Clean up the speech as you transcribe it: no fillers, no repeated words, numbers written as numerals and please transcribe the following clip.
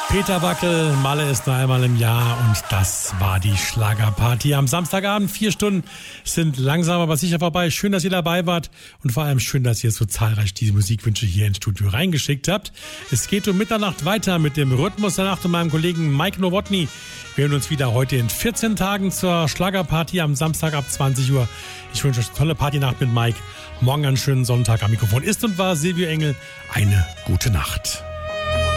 Peter Wackel, Malle ist nur einmal im Jahr und das war die Schlagerparty am Samstagabend. 4 Stunden sind langsam aber sicher vorbei. Schön, dass ihr dabei wart und vor allem schön, dass ihr so zahlreich diese Musikwünsche hier ins Studio reingeschickt habt. Es geht um Mitternacht weiter mit dem Rhythmus der Nacht und meinem Kollegen Mike Nowotny. Wir hören uns wieder heute in 14 Tagen zur Schlagerparty am Samstag ab 20 Uhr. Ich wünsche euch eine tolle Partynacht mit Mike. Morgen einen schönen Sonntag. Am Mikrofon ist und war Silvio Engel. Eine gute Nacht.